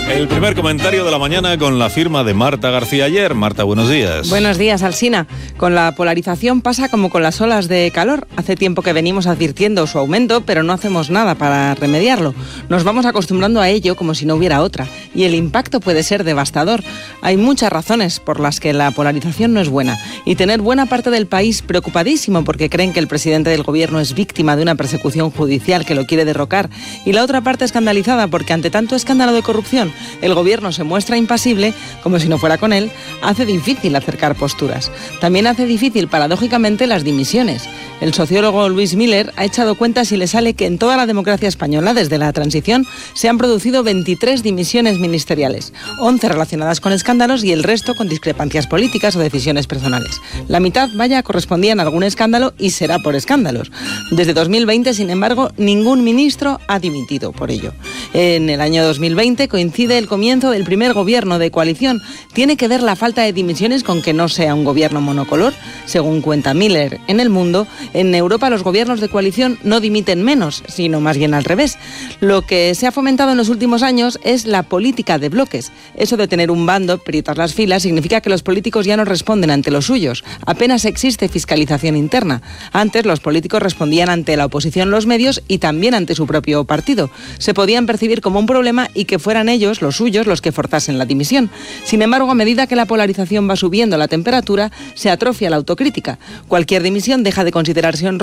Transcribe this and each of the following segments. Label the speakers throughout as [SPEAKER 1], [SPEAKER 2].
[SPEAKER 1] El primer comentario de la mañana con la firma de Marta García Aller. Marta, buenos días.
[SPEAKER 2] Buenos días, Alsina. Con la polarización pasa como con las olas de calor. Hace tiempo que venimos advirtiendo su aumento, pero no hacemos nada para remediarlo. Nos vamos acostumbrando a ello como si no hubiera otra. Y el impacto puede ser devastador. Hay muchas razones por las que la polarización no es buena. Y tener buena parte del país preocupadísimo porque creen que el presidente del gobierno es víctima de una persecución judicial que lo quiere derrocar. Y la otra parte escandalizada porque ante tanto escándalo de corrupción el gobierno se muestra impasible, como si no fuera con él, hace difícil acercar posturas. También hace difícil, paradójicamente, las dimisiones. El sociólogo Luis Miller ha echado cuentas y le sale que en toda la democracia española, desde la transición, se han producido 23 dimisiones ministeriales, 11 relacionadas con escándalos y el resto con discrepancias políticas o decisiones personales. La mitad, correspondían a algún escándalo y será por escándalos. Desde 2020, sin embargo, ningún ministro ha dimitido por ello. En el año 2020 coincide el comienzo del primer gobierno de coalición. ¿Tiene que ver la falta de dimisiones con que no sea un gobierno monocolor? Según cuenta Miller en El Mundo, en Europa los gobiernos de coalición no dimiten menos, sino más bien al revés. Lo que se ha fomentado en los últimos años es la política de bloques. Eso de tener un bando, aprietar las filas, significa que los políticos ya no responden ante los suyos. Apenas existe fiscalización interna. Antes los políticos respondían ante la oposición, los medios y también ante su propio partido. Se podían percibir como un problema y que fueran ellos, los suyos, los que forzasen la dimisión. Sin embargo, a medida que la polarización va subiendo la temperatura, se atrofia la autocrítica. Cualquier dimisión deja de considerarse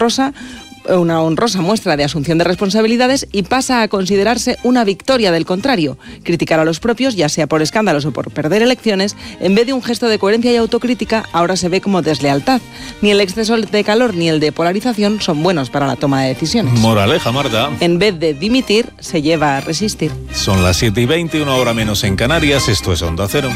[SPEAKER 2] una honrosa muestra de asunción de responsabilidades y pasa a considerarse una victoria del contrario. Criticar a los propios, ya sea por escándalos o por perder elecciones, en vez de un gesto de coherencia y autocrítica, ahora se ve como deslealtad. Ni el exceso de calor ni el de polarización son buenos para la toma de decisiones.
[SPEAKER 1] Moraleja, Marta.
[SPEAKER 2] En vez de dimitir, se lleva a resistir.
[SPEAKER 1] Son las 7:20, una hora menos en Canarias. Esto es Onda Cero.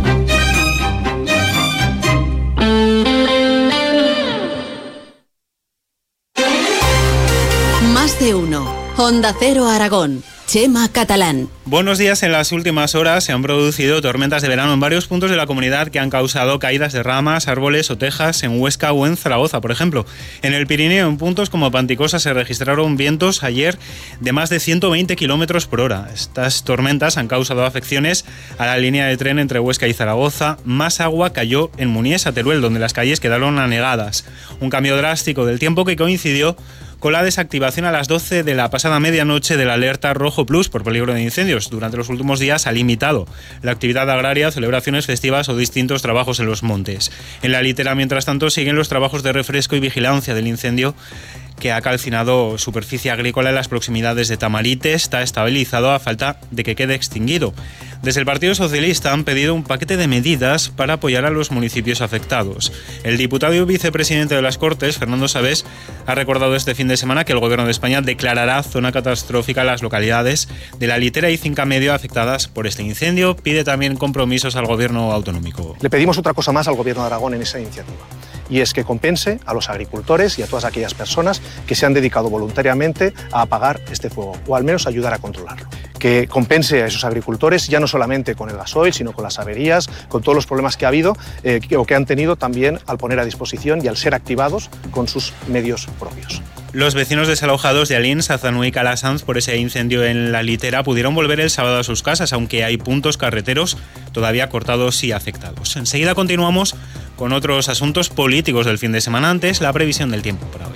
[SPEAKER 3] Más de uno. Onda Cero Aragón. Chema Catalán.
[SPEAKER 4] Buenos días. En las últimas horas se han producido tormentas de verano en varios puntos de la comunidad que han causado caídas de ramas, árboles o tejas en Huesca o en Zaragoza, por ejemplo. En el Pirineo, en puntos como Panticosa, se registraron vientos ayer de más de 120 kilómetros por hora. Estas tormentas han causado afecciones a la línea de tren entre Huesca y Zaragoza. Más agua cayó en Munies, a Teruel, donde las calles quedaron anegadas. Un cambio drástico del tiempo que coincidió con la desactivación a las 12 de la pasada medianoche de la alerta Rojo Plus por peligro de incendios. Durante los últimos días ha limitado la actividad agraria, celebraciones festivas o distintos trabajos en los montes. En la litera, mientras tanto, siguen los trabajos de refresco y vigilancia del incendio que ha calcinado superficie agrícola en las proximidades de Tamarite. Está estabilizado a falta de que quede extinguido. Desde el Partido Socialista han pedido un paquete de medidas para apoyar a los municipios afectados. El diputado y vicepresidente de las Cortes, Fernando Sabés, ha recordado este fin de semana que el Gobierno de España declarará zona catastrófica las localidades de La Litera y Cinca Medio afectadas por este incendio. Pide también compromisos al Gobierno autonómico.
[SPEAKER 5] Le pedimos otra cosa más al Gobierno de Aragón en esa iniciativa, y es que compense a los agricultores y a todas aquellas personas que se han dedicado voluntariamente a apagar este fuego, o al menos ayudar a controlarlo. Que compense a esos agricultores ya no solamente con el gasoil, sino con las averías, con todos los problemas que ha habido o que han tenido también al poner a disposición y al ser activados con sus medios propios.
[SPEAKER 4] Los vecinos desalojados de Alín, Sazanú y Calasanz por ese incendio en La Litera pudieron volver el sábado a sus casas, aunque hay puntos carreteros todavía cortados y afectados. Enseguida continuamos con otros asuntos políticos del fin de semana. Antes, la previsión del tiempo para hoy.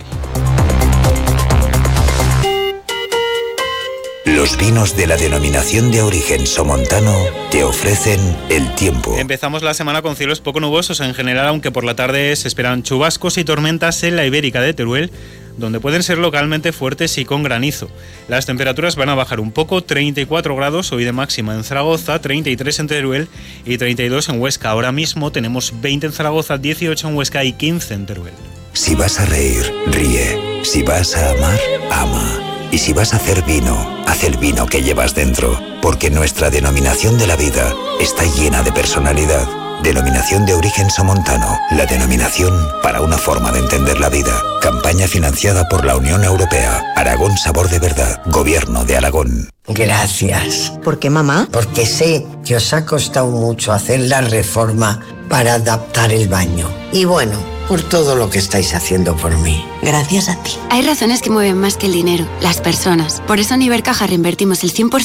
[SPEAKER 6] Los vinos de la denominación de origen somontano te ofrecen el tiempo.
[SPEAKER 4] Empezamos la semana con cielos poco nubosos en general, aunque por la tarde se esperan chubascos y tormentas en la Ibérica de Teruel, donde pueden ser localmente fuertes y con granizo. Las temperaturas van a bajar un poco, 34 grados hoy de máxima en Zaragoza, 33 en Teruel y 32 en Huesca. Ahora mismo tenemos 20 en Zaragoza, 18 en Huesca y 15 en Teruel.
[SPEAKER 6] Si vas a reír, ríe. Si vas a amar, ama. Y si vas a hacer vino, haz el vino que llevas dentro, porque nuestra denominación de la vida está llena de personalidad. Denominación de origen somontano, la denominación para una forma de entender la vida. Campaña financiada por la Unión Europea. Aragón Sabor de Verdad. Gobierno de Aragón.
[SPEAKER 7] Gracias.
[SPEAKER 8] ¿Por qué, mamá?
[SPEAKER 7] Porque sé que os ha costado mucho hacer la reforma para adaptar el baño. Y bueno, por todo lo que estáis haciendo por mí.
[SPEAKER 8] Gracias a ti.
[SPEAKER 9] Hay razones que mueven más que el dinero, las personas. Por eso en Ibercaja reinvertimos el 100%